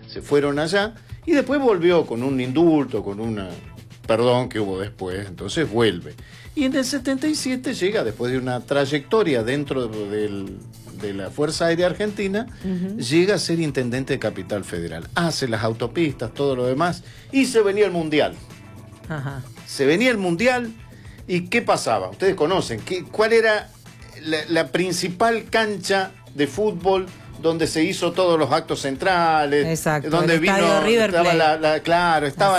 se fueron allá y después volvió con un indulto, con una perdón que hubo después, entonces vuelve. Y en el 77 llega, después de una trayectoria dentro de la Fuerza Aérea Argentina, llega a ser intendente de Capital Federal. Hace las autopistas, todo lo demás, y se venía el Mundial. Ajá. Se venía el Mundial, ¿y qué pasaba? Ustedes conocen, ¿cuál era la principal cancha de fútbol donde se hizo todos los actos centrales? Exacto, donde el vino, estadio River Plate. claro, estaba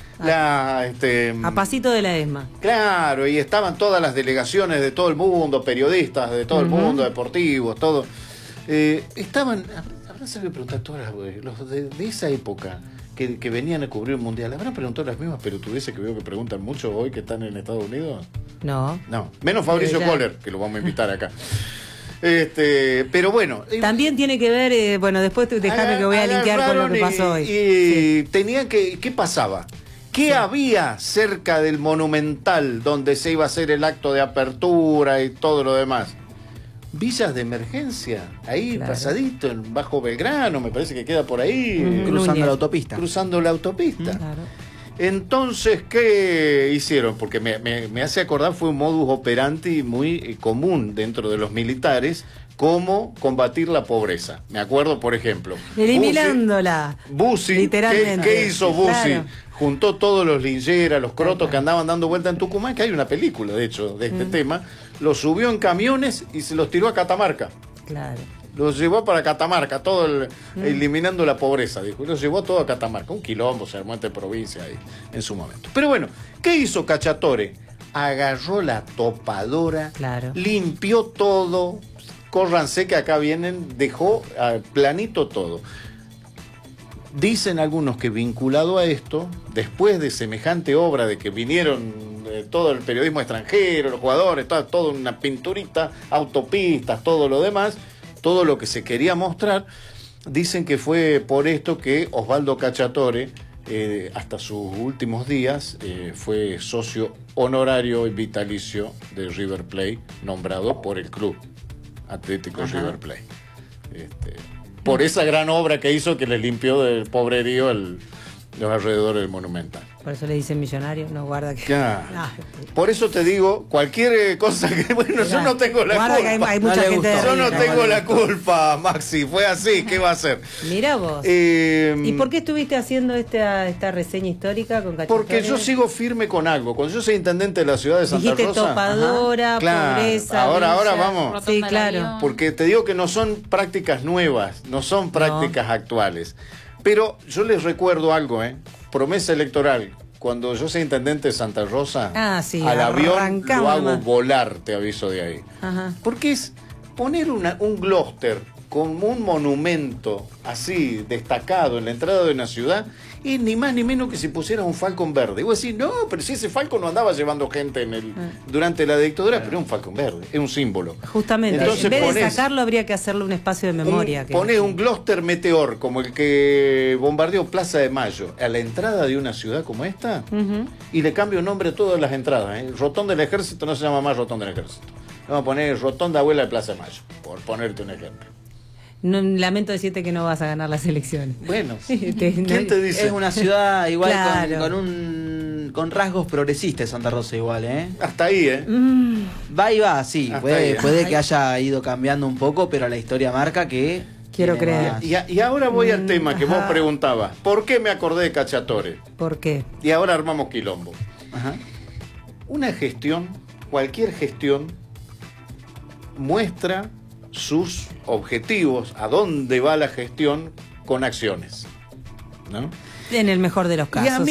a pasito de la ESMA. Claro, y estaban todas las delegaciones de todo el mundo, periodistas de todo el mundo, deportivos, todo. Estaban, habrá sabido preguntar todas los de esa época que venían a cubrir el Mundial. ¿Habrán preguntado las mismas pelotudeces que veo que preguntan mucho hoy que están en Estados Unidos? No. No, menos Fabricio Kohler, que lo vamos a invitar acá. Pero bueno. También tiene que ver, bueno, después déjame que voy a linkear con lo que pasó hoy. Y tenían que, ¿qué pasaba? ¿Qué había cerca del Monumental donde se iba a hacer el acto de apertura y todo lo demás? Villas de emergencia, ahí pasadito, en Bajo Belgrano, me parece que queda por ahí. Cruzando la autopista. Cruzando la autopista. Claro. Entonces, ¿qué hicieron? Porque me hace acordar, fue un modus operandi muy común dentro de los militares, cómo combatir la pobreza. Me acuerdo, por ejemplo, eliminándola. Bussi, literalmente. ¿qué hizo Bussi? Claro. Juntó todos los lincheras, los crotos que andaban dando vuelta en Tucumán, que hay una película, de hecho, de este tema, los subió en camiones y se los tiró a Catamarca. Claro. Los llevó para Catamarca, eliminando la pobreza, dijo. Los llevó todo a Catamarca. Un quilombo, se armó entre provincia ahí en su momento. Pero bueno, ¿qué hizo Cacciatore? Agarró la topadora, limpió todo, córranse que acá vienen, dejó planito todo. Dicen algunos que vinculado a esto, después de semejante obra de que vinieron todo el periodismo extranjero, los jugadores, toda una pinturita, autopistas, todo lo demás, todo lo que se quería mostrar, dicen que fue por esto que Osvaldo Cacciatore, hasta sus últimos días, fue socio honorario y vitalicio de River Plate, nombrado por el club Atlético River Plate. Por esa gran obra que hizo, que le limpió del pobrerío los alrededores del Monumental. Por eso le dicen millonario, no guarda que... Claro. Por eso te digo, cualquier cosa que... Bueno, yo no tengo la culpa. Que hay mucha gente yo no tengo la culpa, Maxi. Fue así, ¿qué va a hacer? Mirá vos. ¿Y por qué estuviste haciendo esta reseña histórica con Cacciatore? Porque yo sigo firme con algo. Cuando yo soy intendente de la ciudad de Santa Rosa... Dijiste topadora, pobreza... Ahora vamos. Sí, claro. Porque te digo que no son prácticas nuevas, no son prácticas actuales. Pero yo les recuerdo algo, promesa electoral. Cuando yo sea intendente de Santa Rosa, al avión lo hago volar, te aviso de ahí. Porque es poner un Gloucester como un monumento así destacado en la entrada de una ciudad, y ni más ni menos que si pusieras un Falcon verde. Y vos decís, no, pero si ese Falcon no andaba llevando gente durante la dictadura, pero es un Falcon verde, es un símbolo. Justamente, entonces, en vez de sacarlo habría que hacerle un espacio de memoria. Ponés un Gloucester Meteor, como el que bombardeó Plaza de Mayo, a la entrada de una ciudad como esta, y le cambio nombre a todas las entradas. Rotonda del Ejército no se llama más Rotonda del Ejército. Vamos a poner Rotonda Abuela de Plaza de Mayo, por ponerte un ejemplo. No, lamento decirte que no vas a ganar las elecciones. Bueno, ¿quién te dice? Es una ciudad igual con rasgos progresistas, Santa Rosa igual, Hasta ahí, Va y va, sí. Puede que haya ido cambiando un poco, pero la historia marca que... Quiero creer. Y ahora voy al tema que vos preguntabas. ¿Por qué me acordé de Cacciatore? ¿Por qué? Y ahora armamos quilombo. Una gestión, cualquier gestión, muestra sus objetivos, a dónde va la gestión con acciones, ¿no? En el mejor de los casos. Y a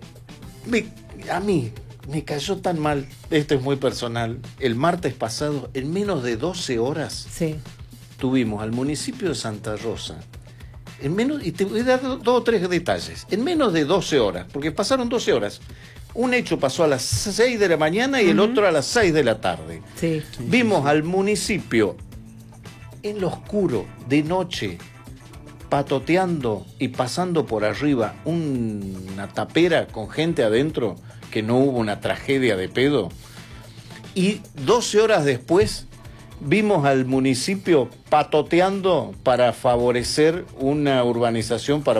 mí me cayó tan mal, esto es muy personal, el martes pasado, en menos de 12 horas, tuvimos al municipio de Santa Rosa, y te voy a dar 2 o 3 detalles, en menos de 12 horas, porque pasaron 12 horas, un hecho pasó a las 6 de la mañana y el otro a las 6 de la tarde. Vimos al municipio en lo oscuro, de noche, patoteando y pasando por arriba una tapera con gente adentro, que no hubo una tragedia de pedo. Y 12 horas después vimos al municipio patoteando para favorecer una urbanización para